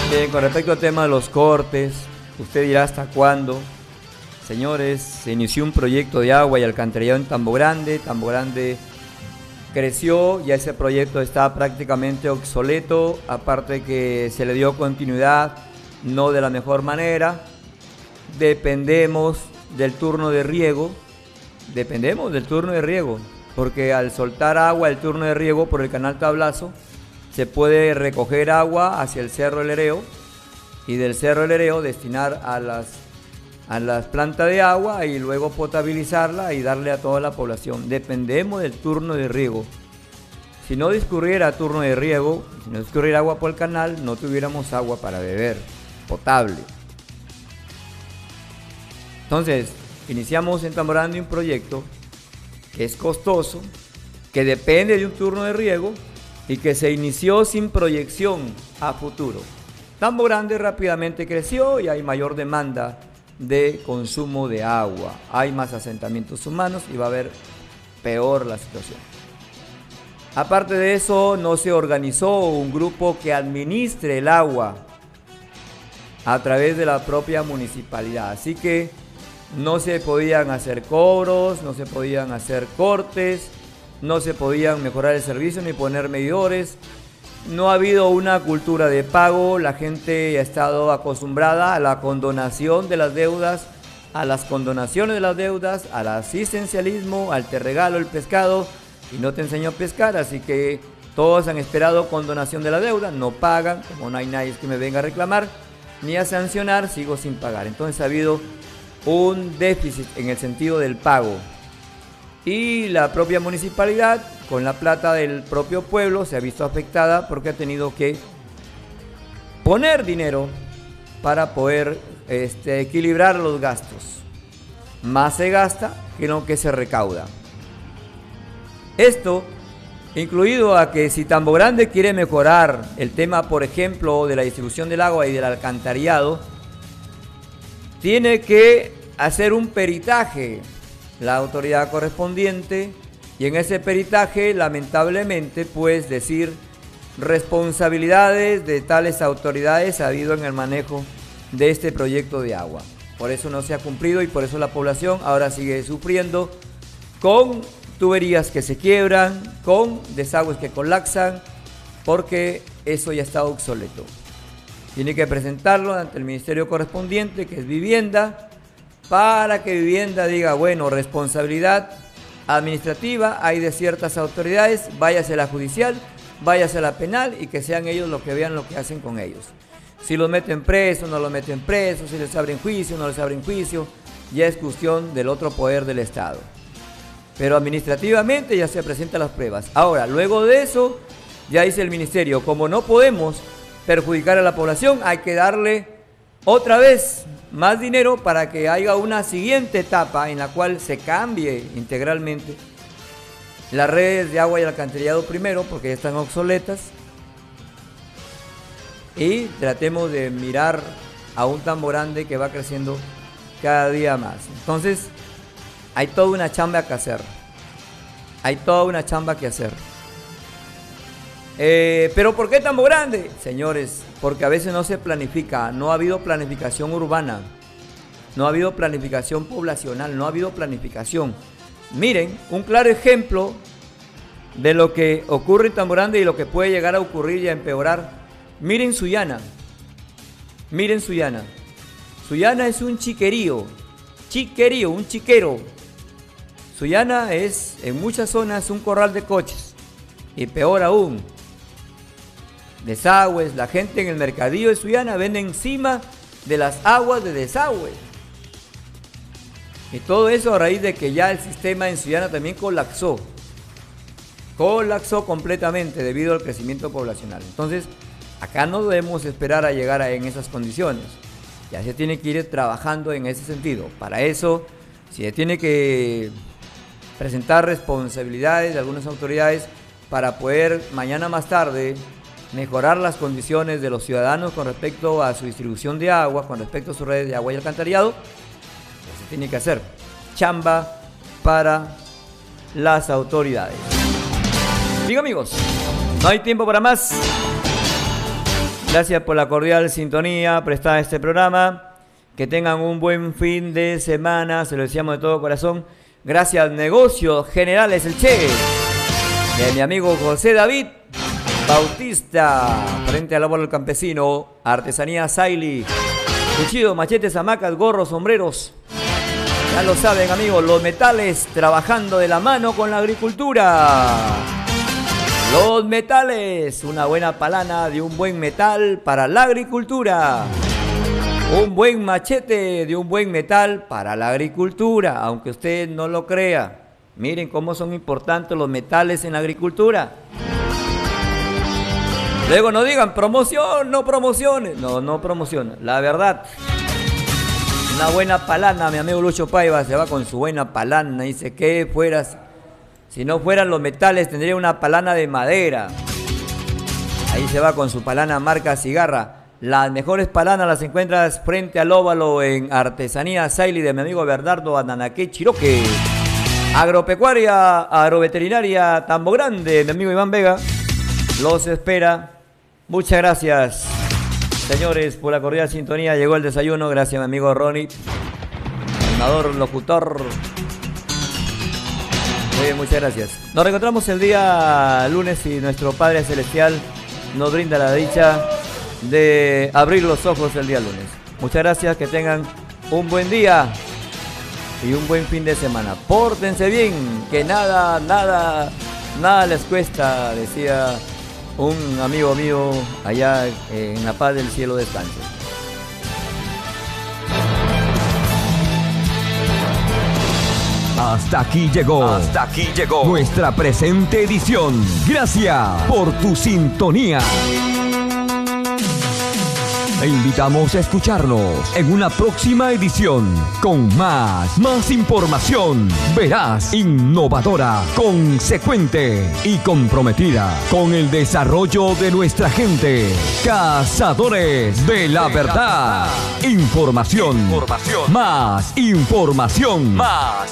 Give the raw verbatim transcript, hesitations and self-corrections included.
Bien, con respecto al tema de los cortes, usted dirá hasta cuándo. Señores, se inició un proyecto de agua y alcantarillado en Tambo Grande. Tambo Grande creció, ya ese proyecto está prácticamente obsoleto, aparte que se le dio continuidad no de la mejor manera. Dependemos del turno de riego, dependemos del turno de riego, porque al soltar agua el turno de riego por el canal Tablazo, se puede recoger agua hacia el Cerro El Hereo y del Cerro El Hereo destinar a las, a las plantas de agua y luego potabilizarla y darle a toda la población. Dependemos del turno de riego. Si no discurriera turno de riego, si no discurriera agua por el canal, no tuviéramos agua para beber, potable. Entonces, iniciamos en Tambo Grande un proyecto que es costoso, que depende de un turno de riego y que se inició sin proyección a futuro. Tambo Grande rápidamente creció y hay mayor demanda de consumo de agua. Hay más asentamientos humanos y va a haber peor la situación. Aparte de eso, no se organizó un grupo que administre el agua a través de la propia municipalidad. Así que no se podían hacer cobros, no se podían hacer cortes, no se podían mejorar el servicio ni poner medidores. No ha habido una cultura de pago, la gente ha estado acostumbrada a la condonación de las deudas, a las condonaciones de las deudas, al asistencialismo, al te regalo el pescado y no te enseño a pescar, así que todos han esperado condonación de la deuda, no pagan, como no hay nadie que me venga a reclamar ni a sancionar, sigo sin pagar. Entonces ha habido un déficit en el sentido del pago. Y la propia municipalidad, con la plata del propio pueblo, se ha visto afectada porque ha tenido que poner dinero para poder este, equilibrar los gastos. Más se gasta que lo que se recauda. Esto, incluido a que si Tambo Grande quiere mejorar el tema, por ejemplo, de la distribución del agua y del alcantarillado, tiene que hacer un peritaje la autoridad correspondiente y en ese peritaje lamentablemente pues decir responsabilidades de tales autoridades ha habido en el manejo de este proyecto de agua. Por eso no se ha cumplido y por eso la población ahora sigue sufriendo con tuberías que se quiebran, con desagües que colapsan, porque eso ya está obsoleto. Tiene que presentarlo ante el ministerio correspondiente, que es Vivienda, para que Vivienda diga, bueno, responsabilidad administrativa hay de ciertas autoridades, váyase a la judicial, váyase a la penal y que sean ellos los que vean lo que hacen con ellos. Si los meten presos, no los meten presos, si les abren juicio, no les abren juicio, ya es cuestión del otro poder del Estado. Pero administrativamente ya se presentan las pruebas. Ahora, luego de eso, ya dice el ministerio, como no podemos perjudicar a la población, hay que darle otra vez más dinero para que haya una siguiente etapa en la cual se cambie integralmente las redes de agua y alcantarillado primero, porque ya están obsoletas, y tratemos de mirar a un Tambo Grande que va creciendo cada día más. Entonces, hay toda una chamba que hacer. Hay toda una chamba que hacer. Eh, ¿Pero por qué Tambo Grande? Señores, porque a veces no se planifica, no ha habido planificación urbana, no ha habido planificación poblacional, no ha habido planificación. Miren, un claro ejemplo de lo que ocurre en Tambo Grande y lo que puede llegar a ocurrir y a empeorar. Miren Sullana, miren Sullana. Sullana es un chiquerío, chiquerío, un chiquero. Sullana es en muchas zonas un corral de coches y peor aún, desagües. La gente en el mercadillo de Sullana vende encima de las aguas de desagüe. Y todo eso a raíz de que ya el sistema en Sullana también colapsó. Colapsó completamente debido al crecimiento poblacional. Entonces, acá no debemos esperar a llegar a, en esas condiciones. Ya se tiene que ir trabajando en ese sentido. Para eso, se tiene que presentar responsabilidades de algunas autoridades para poder mañana más tarde mejorar las condiciones de los ciudadanos con respecto a su distribución de agua, con respecto a sus redes de agua y alcantarillado. Pues se tiene que hacer chamba para las autoridades. Bien amigos, no hay tiempo para más. Gracias por la cordial sintonía prestada a este programa. Que tengan un buen fin de semana, se lo deseamos de todo corazón. Gracias, Negocios Generales El Che, de mi amigo José David Bautista, frente al árbol del campesino, Artesanía Saili, cuchillos, machetes, hamacas, gorros, sombreros. Ya lo saben, amigos, los metales trabajando de la mano con la agricultura. Los metales, una buena palana de un buen metal para la agricultura. Un buen machete de un buen metal para la agricultura, aunque usted no lo crea. Miren cómo son importantes los metales en la agricultura. Luego no digan promoción, no promociones. No, no promoción. La verdad, una buena palana, mi amigo Lucho Paiva se va con su buena palana. Dice que fueras, si no fueran los metales, tendría una palana de madera. Ahí se va con su palana marca Cigarra. Las mejores palanas las encuentras frente al óvalo en Artesanía Saili de mi amigo Bernardo Ananaque Chiroque. Agropecuaria, agroveterinaria Tambo Grande, mi amigo Iván Vega los espera. Muchas gracias, señores, por la cordial sintonía. Llegó el desayuno, gracias a mi amigo Ronnie, animador, locutor. Muy bien, muchas gracias. Nos reencontramos el día lunes y nuestro Padre Celestial nos brinda la dicha de abrir los ojos el día lunes. Muchas gracias, que tengan un buen día y un buen fin de semana. Pórtense bien, que nada, nada, nada les cuesta, decía un amigo mío allá en La Paz del Cielo descanse. Hasta aquí llegó, hasta aquí llegó nuestra presente edición. Gracias por tu sintonía. Te invitamos a escucharnos en una próxima edición con más, más información veraz, innovadora, consecuente y comprometida con el desarrollo de nuestra gente. Cazadores de la verdad. Información. Información. Más información. Más.